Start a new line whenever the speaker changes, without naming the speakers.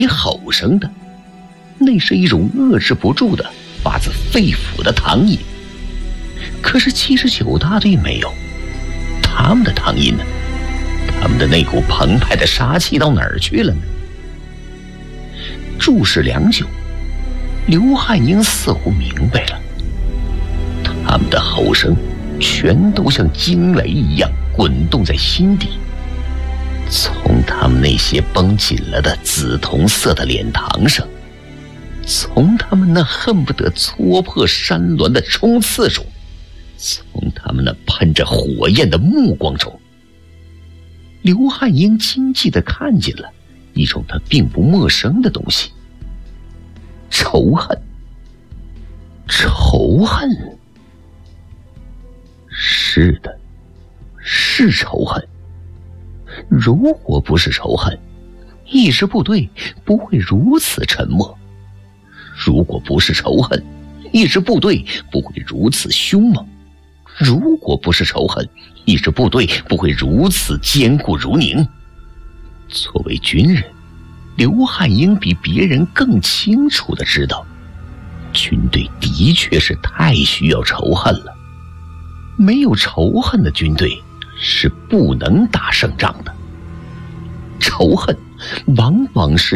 吼声的，那是一种遏制不住的发自肺腑的唐音。可是79大队没有，他们的唐音呢？他们的那股澎湃的杀气到哪儿去了呢？注视良久，刘汉英似乎明白了，他们的吼声全都像惊雷一样滚动在心底，从他们那些绷紧了的紫铜色的脸膛上，从他们那恨不得戳破山峦的冲刺中，从他们那喷着火焰的目光中，刘汉英惊悸地看见了一种他并不陌生的东西——仇恨。仇恨，是的，是仇恨。如果不是仇恨，一支部队不会如此沉默；如果不是仇恨，一支部队不会如此凶猛；如果不是仇恨，一支部队不会如此坚固如宁。作为军人，刘汉英比别人更清楚地知道，军队的确是太需要仇恨了。没有仇恨的军队是不能打胜仗的。仇恨往往是